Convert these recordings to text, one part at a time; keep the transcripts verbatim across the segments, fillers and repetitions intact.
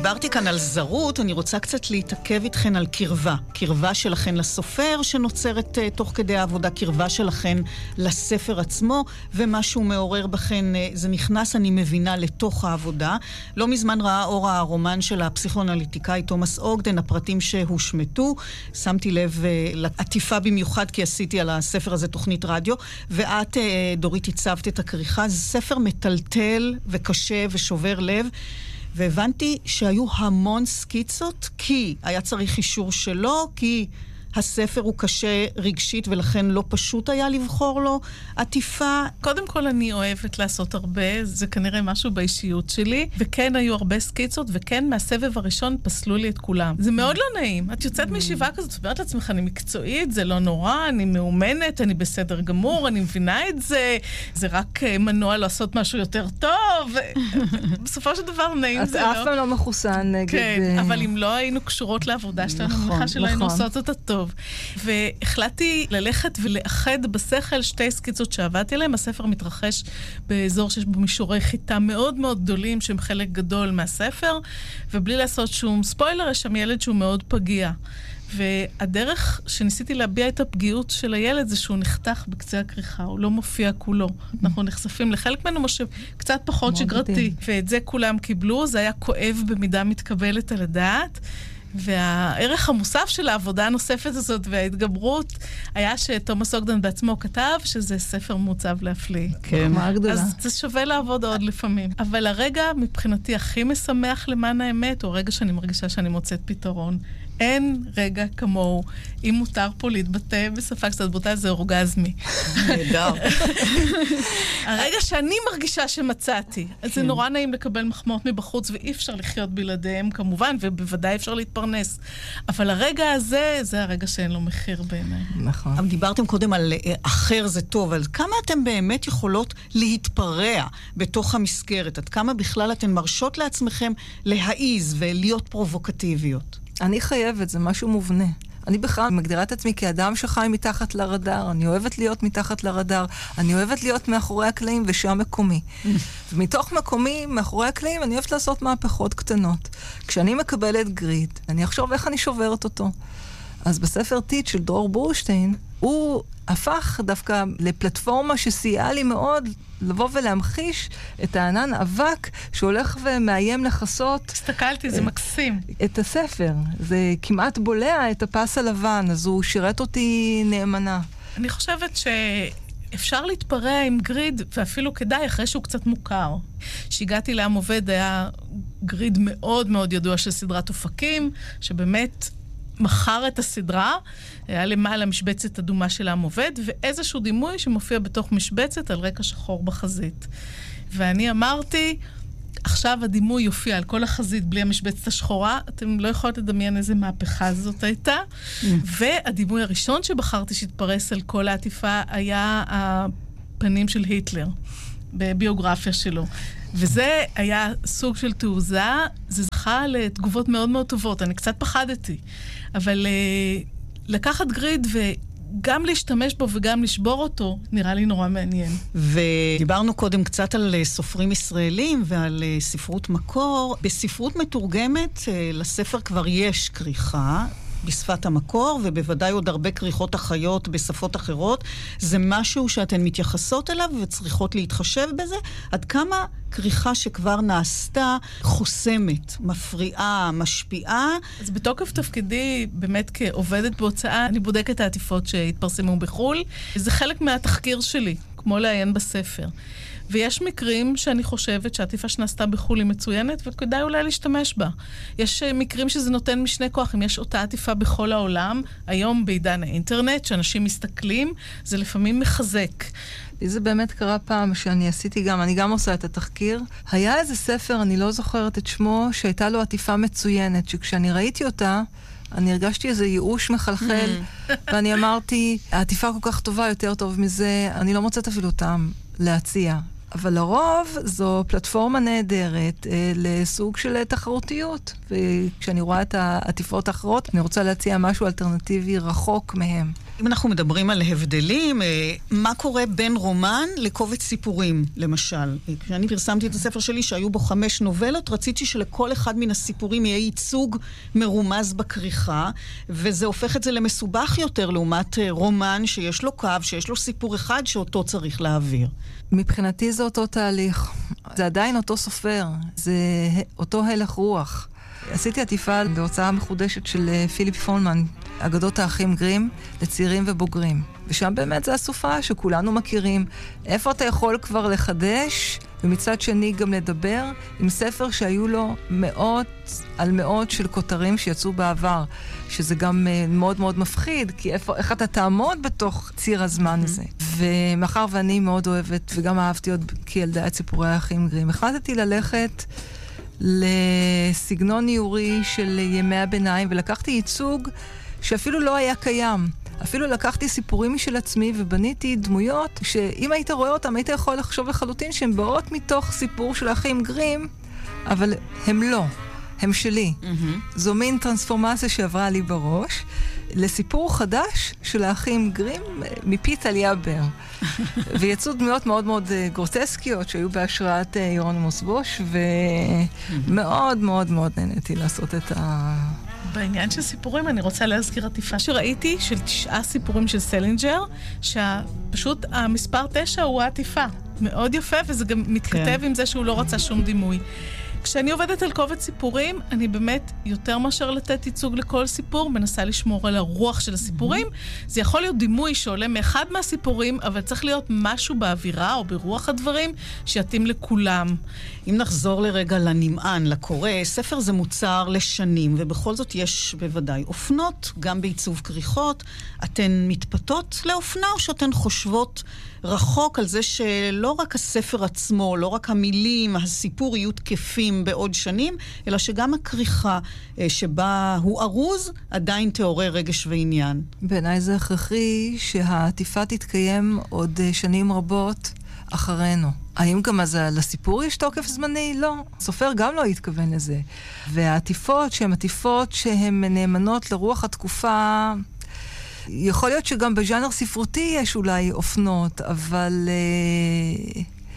דיברתי כאן על זרות, אני רוצה קצת להתעכב איתכן על קרבה. קרבה שלכן לסופר שנוצרת uh, תוך כדי העבודה, קרבה שלכן לספר עצמו, ומשהו מעורר בכן, uh, זה נכנס, אני מבינה, לתוך העבודה. לא מזמן ראה אור הרומן של הפסיכואנליטיקאי תומאס אוגדן, הפרטים שהושמטו. שמתי לב uh, לעטיפה במיוחד, כי עשיתי על הספר הזה תוכנית רדיו, ואת, uh, דורית, הצבת את הכריכה. זה ספר מטלטל וקשה ושובר לב. והבנתי שהיו המון סקיצות, כי היה צריך אישור שלו, כי הספר הוא קשה רגשית, ולכן לא פשוט היה לבחור לו עטיפה. קודם כל אני אוהבת לעשות הרבה, זה כנראה משהו באישיות שלי, וכן היו הרבה סקיצות, וכן מהסבב הראשון פסלו לי את כולם. זה מאוד לא נעים. את יוצאת מישיבה כזאת, אומרת לעצמך, אני מקצועית, זה לא נורא, אני מאומנת, אני בסדר גמור, אני מבינה את זה, זה רק מנוע לעשות משהו יותר טוב. בסופו של דבר נעים זה לא. את אף פעם לא מחוסן נגד... כן, אבל אם לא היינו קשורות לעבודה שלנו, אני מניחה שלא היינו עושות אותה טוב. והחלטתי ללכת ולאחד בשכל שתי סקיצות שעבדתי עליהן. הספר מתרחש באזור שיש בו מישורי חיטה מאוד מאוד גדולים, שהם חלק גדול מהספר, ובלי לעשות שום ספוילר, יש שם ילד שהוא מאוד פגיע. והדרך שניסיתי להביע את הפגיעות של הילד זה שהוא נחתך בקצה הכריכה, הוא לא מופיע כולו. אנחנו נחשפים לחלק ממנו שקצת פחות שגרתי. ואת זה כולם קיבלו, זה היה כואב במידה מתקבלת על הדעת. והערך המוסף של העבודה הנוספת הזאת וההתגברות היה שתומאס אוגדן בעצמו כתב שזה ספר מוצב להפליא. כן. אז זה שווה לעבוד עוד לפעמים. אבל הרגע מבחינתי הכי משמח למען האמת הוא הרגע שאני מרגישה שאני מוצאת פתרון. אין רגע כמוהו. אם מותר פה להתבטא בשפה קצת בוטה, זה אורגזמי. נהדר. הרגע שאני מרגישה שמצאתי, אז זה נורא נעים לקבל מחמאות מבחוץ, ואי אפשר לחיות בלעדיהם כמובן, ובוודאי אפשר להתפרנס. אבל הרגע הזה, זה הרגע שאין לו מחיר בעיניי. נכון. אבל דיברתם קודם על אחר זה טוב, אבל כמה אתם באמת יכולות להתפרע בתוך המסגרת? עד כמה בכלל אתן מרשות לעצמכם להעיז ולהיות פרובוקטיביות? אני חייבת, זה משהו מובנה. אני בכלל מגדירה את עצמי כאדם שחי מתחת לרדאר, אני אוהבת להיות מתחת לרדאר, אני אוהבת להיות מאחורי הקלעים ושם מקומי. ומתוך מקומי, מאחורי הקלעים, אני אוהבת לעשות מהפכות קטנות. כשאני מקבלת גריד, אני אחשוב איך אני שוברת אותו. אז בספר טיט של דרור בורשטיין, הוא הפך דווקא לפלטפורמה שסייעה לי מאוד לבוא ולהמחיש את הענן אבק שהולך ומאיים לחסות. הסתכלתי, זה מקסים. את הספר. זה כמעט בולע את הפס הלבן, אז הוא שירת אותי נאמנה. אני חושבת שאפשר להתפרע עם גריד, ואפילו כדאי אחרי שהוא קצת מוכר. שהגעתי לעם עובד היה גריד מאוד מאוד ידוע של סדרת אופקים, שבאמת מחר את הסדרה, היה למעלה משבצת אדומה של העם עובד, ואיזשהו דימוי שמופיע בתוך משבצת על רקע שחור בחזית. ואני אמרתי, עכשיו הדימוי יופיע על כל החזית בלי המשבצת השחורה, אתם לא יכולים לדמיין איזה מהפכה זאת הייתה. והדימוי הראשון שבחרתי שהתפרס על כל העטיפה היה הפנים של היטלר, בביוגרפיה שלו. וזה היה סוג של תעוזה, זה זכה לתגובות מאוד מאוד טובות, אני קצת פחדתי. אבל uh, לקחת גריד וגם להשתמש בו וגם לשבור אותו, נראה לי נורא מעניין. ודיברנו קודם קצת על סופרים ישראלים ועל ספרות מקור. בספרות מתורגמת לספר כבר יש כריכה, בשפת המקור, ובוודאי עוד הרבה כריכות אחיות בשפות אחרות. זה משהו שאתן מתייחסות אליו וצריכות להתחשב בזה. עד כמה כריכה שכבר נעשתה חוסמת, מפריעה, משפיעה? אז בתוקף תפקידי, באמת כעובדת בהוצאה, אני בודקת העטיפות שהתפרסמו בחול. זה חלק מהתחקיר שלי, כמו לעיין בספר. ויש מקרים שאני חושבת שהעטיפה שנעשתה בחול היא מצוינת, וכדאי אולי להשתמש בה. יש מקרים שזה נותן משנה כוח, אם יש אותה עטיפה בכל העולם, היום בעידן האינטרנט, שאנשים מסתכלים, זה לפעמים מחזק. זה באמת קרה פעם שאני עשיתי גם, אני גם עושה את התחקיר. היה איזה ספר, אני לא זוכרת את שמו, שהייתה לו עטיפה מצוינת, שכשאני ראיתי אותה, אני הרגשתי איזה ייאוש מחלחל, ואני אמרתי, העטיפה כל כך טובה, יותר טוב מזה, אני לא מוצאת אפילו טעם להציע. אבל לרוב זו פלטפורמה נהדרת אה, לסוג של תחרותיות. וכשאני רואה את העטיפות האחרות, אני רוצה להציע משהו אלטרנטיבי רחוק מהם. אם אנחנו מדברים על הבדלים, מה קורה בין רומן לקובץ סיפורים, למשל? כשאני פרסמתי את הספר שלי שהיו בו חמש נובלות, רציתי שלכל אחד מן הסיפורים יהיה ייצוג מרומז בכריכה, וזה הופך את זה למסובך יותר לעומת רומן שיש לו קו, שיש לו סיפור אחד שאותו צריך להעביר. מבחינתי זה אותו תהליך. זה עדיין אותו סופר. זה אותו הלך רוח. עשיתי עטיפה להוצאה מחודשת של פיליפ פולמן, אגדות האחים גרים לצעירים ובוגרים. ושם באמת זה הסופה שכולנו מכירים. איפה אתה יכול כבר לחדש, ומצד שני גם לדבר עם ספר שהיו לו מאות על מאות של כותרים שיצאו בעבר, שזה גם מאוד מאוד מפחיד, כי איפה, איך אתה תעמוד בתוך ציר הזמן mm-hmm. הזה. ומאחר ואני מאוד אוהבת, וגם אהבתי עוד כילדה את סיפורי האחים גרים, החלטתי ללכת לסגנון איורי של ימי הביניים, ולקחתי ייצוג שאפילו לא היה קיים. אפילו לקחתי סיפורים משל עצמי ובניתי דמויות שאם היית רואה אותם, היית יכול לחשוב לחלוטין שהן באות מתוך סיפור של האחים גרים, אבל הם לא. הם שלי. Mm-hmm. זו מין טרנספורמציה שעברה לי בראש, לסיפור חדש של האחים גרים מפי טליה בר. ויצאו דמויות מאוד מאוד גרוטסקיות שהיו בהשראת ירונמוס בוש, ומאוד מאוד מאוד נהניתי לעשות את ה... בעניין של סיפורים אני רוצה להזכיר עטיפה שראיתי של תשעה סיפורים של סלינג'ר, שפשוט המספר תשע הוא העטיפה. מאוד יפה, וזה גם מתכתב עם זה שהוא לא רצה שום דימוי. כשאני עובדת על קובץ סיפורים, אני באמת יותר מאשר לתת ייצוג לכל סיפור, מנסה לשמור על הרוח של הסיפורים. Mm-hmm. זה יכול להיות דימוי שעולה מאחד מהסיפורים, אבל צריך להיות משהו באווירה או ברוח הדברים שיתאים לכולם. אם נחזור לרגע לנמען, לקורא, ספר זה מוצר לשנים, ובכל זאת יש בוודאי אופנות, גם בעיצוב כריכות. אתן מתפתות לאופנה או שאתן חושבות רחוק על זה שלא רק הספר עצמו, לא רק המילים, הסיפור יהיו תקפים בעוד שנים, אלא שגם הכריכה שבה הוא ארוז עדיין תעורר רגש ועניין. בעיניי זה הכרחי שהעטיפה תתקיים עוד שנים רבות אחרינו. האם גם אז לסיפור יש תוקף זמני? לא. סופר גם לא התכוון לזה. והעטיפות שהן עטיפות שהן נאמנות לרוח התקופה, יכול להיות שגם בז'אנר ספרותי יש אולי אופנות, אבל uh,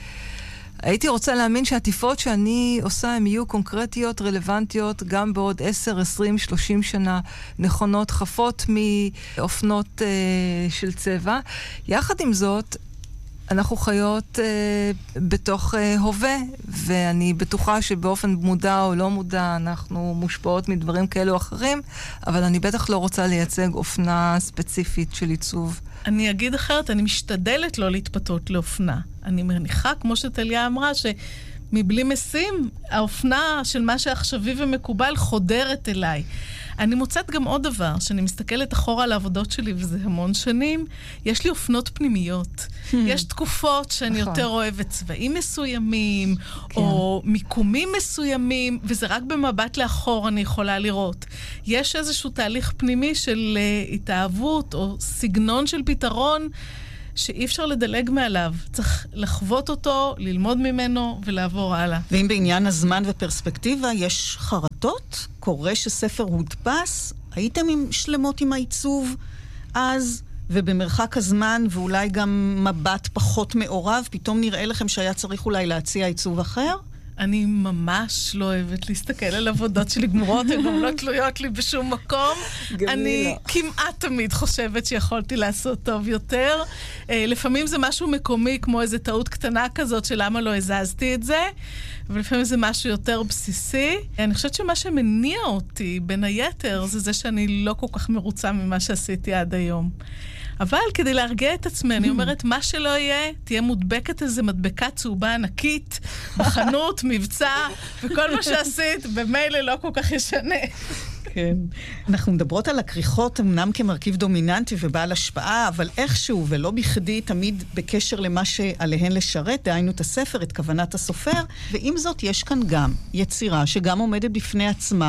הייתי רוצה להאמין שהעטיפות שאני עושה הן יהיו קונקרטיות, רלוונטיות, גם בעוד עשר, עשרים, שלושים שנה, נכונות, חפות מאופנות uh, של צבע. יחד עם זאת, אנחנו חיות אה, בתוך אה, הווה, ואני בטוחה שבאופן מודע או לא מודע אנחנו מושפעות מדברים כאלו או אחרים, אבל אני בטח לא רוצה לייצג אופנה ספציפית של עיצוב. אני אגיד אחרת, אני משתדלת לא להתפתות לאופנה. אני מניחה, כמו שטליה אמרה, שמבלי משים, האופנה של מה שעכשווי ומקובל חודרת אליי. אני מוצאת גם עוד דבר, שאני מסתכלת אחורה על העבודות שלי, וזה המון שנים, יש לי אופנות פנימיות. יש תקופות שאני יותר אוהבת צבעים מסוימים, או מיקומים מסוימים, וזה רק במבט לאחור אני יכולה לראות. יש איזשהו תהליך פנימי של התאהבות, או סגנון של פתרון, שאי אפשר לדלג מעליו. צריך לחוות אותו, ללמוד ממנו ולעבור הלאה. ואם בעניין הזמן ופרספקטיבה יש חרטות, קורה שספר הודפס, הייתם עם שלמות עם העיצוב אז, ובמרחק הזמן, ואולי גם מבט פחות מעורב, פתאום נראה לכם שהיה צריך אולי להציע עיצוב אחר? אני ממש לא אוהבת להסתכל על עבודות שלי גמורות, הן גם לא תלויות לי בשום מקום. אני לא. כמעט תמיד חושבת שיכולתי לעשות טוב יותר. לפעמים זה משהו מקומי, כמו איזו טעות קטנה כזאת, שלמה לא הזזתי את זה, ולפעמים זה משהו יותר בסיסי. אני חושבת שמה שמניע אותי, בין היתר, זה זה שאני לא כל כך מרוצה ממה שעשיתי עד היום. אבל כדי להרגיע את עצמי, אני אומרת, מה שלא יהיה, תהיה מודבקת איזו מדבקה צהובה ענקית, בחנות, מבצע, וכל מה שעשית, במילא לא כל כך ישנה. כן. אנחנו מדברות על הכריכות אמנם כמרכיב דומיננטי ובעל השפעה, אבל איכשהו ולא בכדי תמיד בקשר למה שעליהן לשרת, דהיינו את הספר, את כוונת הסופר, ועם זאת יש כאן גם יצירה שגם עומדת בפני עצמה,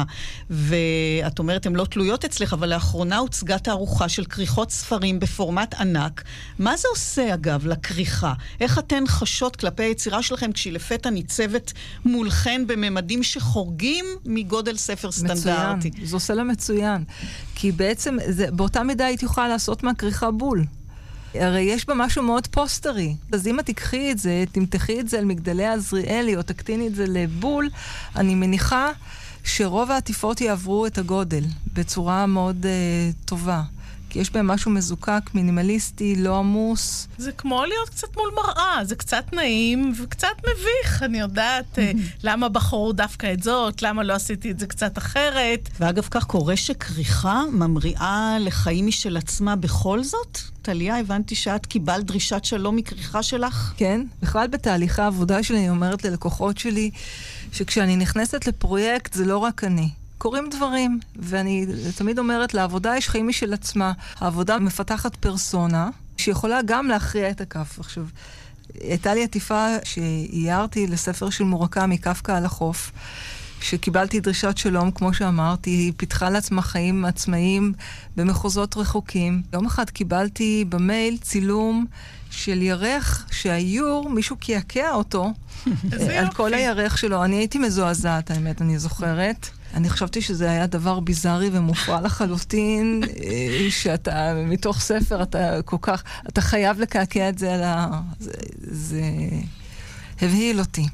ואת אומרת, הן לא תלויות אצלך, אבל לאחרונה הוצגה תערוכה של כריכות ספרים בפורמט ענק. מה זה עושה אגב לכריכה? איך אתן חשות כלפי היצירה שלכם כשהיא לפתע ניצבת מולכן בממדים שחורגים מגודל ספר סטנדרטי? מצוין. זה עושה לה מצוין. כי בעצם, זה, באותה מידה היית יכולה לעשות מהכריכה בול. הרי יש בה משהו מאוד פוסטרי. אז אם את תקחי את זה, תמתחי את זה על מגדלי עזריאלי, או תקטיני את זה לבול, אני מניחה שרוב העטיפות יעברו את הגודל, בצורה מאוד uh, טובה. כי יש בהם משהו מזוקק, מינימליסטי, לא עמוס. זה כמו להיות קצת מול מראה, זה קצת נעים וקצת מביך. אני יודעת למה בחרו דווקא את זאת, למה לא עשיתי את זה קצת אחרת. ואגב, כך קורה שכריכה ממריאה לחיים משל עצמה בכל זאת? טליה, הבנתי שאת קיבלת דרישת שלום מכריכה שלך? כן, בכלל בתהליך העבודה שלי, אני אומרת ללקוחות שלי, שכשאני נכנסת לפרויקט, זה לא רק אני. קורים דברים, ואני תמיד אומרת, לעבודה יש חיים משל עצמה. העבודה מפתחת פרסונה, שיכולה גם להכריע את הכף. עכשיו, הייתה לי עטיפה שאיירתי לספר של מורקמי, קפקא על החוף, שקיבלתי דרישת שלום, כמו שאמרתי, היא פיתחה לעצמה חיים עצמאיים במחוזות רחוקים. יום אחד קיבלתי במייל צילום של ירח שהאיור, מישהו קעקע אותו, על כל הירח שלו. אני הייתי מזועזעת, האמת, אני זוכרת. אני חשבתי שזה היה דבר ביזארי ומופרע לחלוטין, שאתה, מתוך ספר, אתה כל כך, אתה חייב לקעקע את זה על ה... זה, זה הבהיל אותי.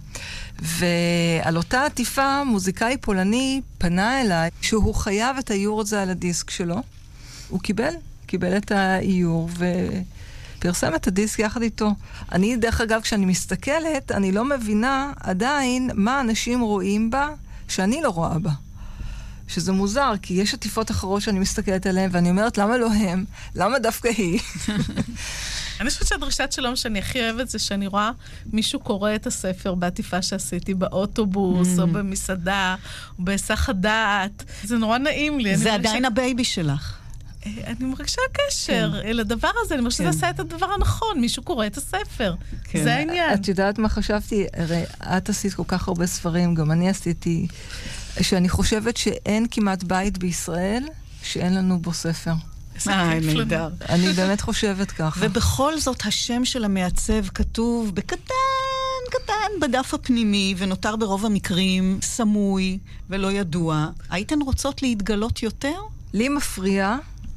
ועל אותה עטיפה, מוזיקאי פולני פנה אליי, שהוא חייב את האיור הזה על הדיסק שלו. הוא קיבל, קיבל את האיור ופרסם את הדיסק יחד איתו. אני, דרך אגב, כשאני מסתכלת, אני לא מבינה עדיין מה אנשים רואים בה, שאני לא רואה בה. שזה מוזר, כי יש עטיפות אחרות שאני מסתכלת עליהן, ואני אומרת, למה לא הם? למה דווקא היא? אני חושבת שהדרישת שלום שאני הכי אוהבת זה שאני רואה מישהו קורא את הספר בעטיפה שעשיתי באוטובוס, או במסעדה, או בהיסח הדעת. זה נורא נעים לי. זה עדיין הבייבי שלך. אני מרגישה קשר לדבר הזה, אני חושבת שזה עשה את הדבר הנכון, מישהו קורא את הספר. זה העניין. את יודעת מה חשבתי? הרי את עשית כל כך הרבה ספרים, גם אני עשיתי, שאני חושבת שאין כמעט בית בישראל שאין לנו בו ספר. אה, נהדר. אני באמת חושבת ככה. ובכל זאת השם של המעצב כתוב בקטן, קטן בדף הפנימי, ונותר ברוב המקרים סמוי ולא ידוע. הייתן רוצות להתגלות יותר? לי מפריע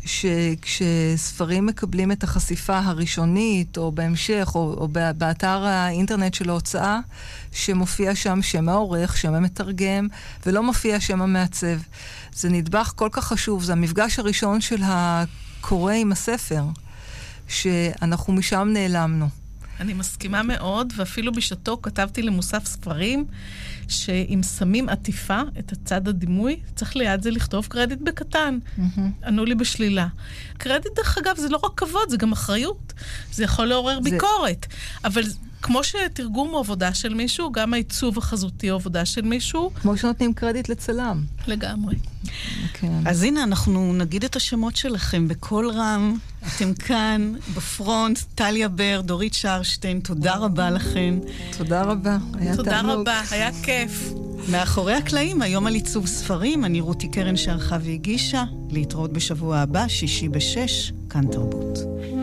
שכשספרים מקבלים את החשיפה הראשונית, או בהמשך, או, או באתר האינטרנט של ההוצאה, שמופיע שם שם העורך, שם המתרגם, ולא מופיע שם המעצב. זה נדבך כל כך חשוב, זה המפגש הראשון של הקורא עם הספר, שאנחנו משם נעלמנו. אני מסכימה מאוד, ואפילו בשעתו כתבתי למוסף ספרים, שאם שמים עטיפה, את הצד הדימוי, צריך ליד זה לכתוב קרדיט בקטן. Mm-hmm. ענו לי בשלילה. קרדיט, דרך אגב, זה לא רק כבוד, זה גם אחריות. זה יכול לעורר זה... ביקורת. אבל כמו שתרגום הוא עבודה של מישהו, גם העיצוב החזותי הוא עבודה של מישהו. כמו שנותנים קרדיט לצלם. לגמרי. כן. אז הנה, אנחנו נגיד את השמות שלכם בכל רם. אתם כאן, בפרונט, טליה בר, דורית שרשטיין, תודה רבה לכם. תודה רבה, היה תודה תענוג. רבה, היה כיף. מאחורי הקלעים, היום על עיצוב ספרים, אני רותי קרן שערכה והגישה. להתראות בשבוע הבא, שישי בשש, כאן תרבות.